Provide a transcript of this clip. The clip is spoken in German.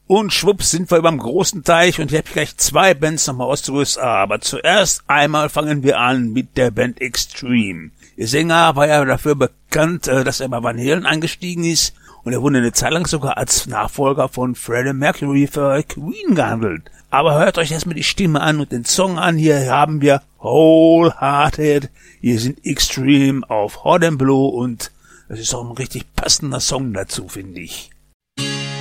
Und schwupps sind wir überm großen Teich und ich habe gleich 2 Bands nochmal aus der USA. Aber zuerst einmal fangen wir an mit der Band Extreme. Ihr Sänger war ja dafür bekannt, dass er bei Van Halen eingestiegen ist. Und er wurde eine Zeit lang sogar als Nachfolger von Freddie Mercury für Queen gehandelt. Aber hört euch erstmal die Stimme an und den Song an. Hier haben wir Wholehearted. Hier sind Extreme auf Hot and Blue und es ist auch ein richtig passender Song dazu, finde ich.